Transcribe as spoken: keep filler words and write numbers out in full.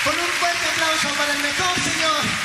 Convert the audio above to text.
Con un fuerte aplauso para el mejor señor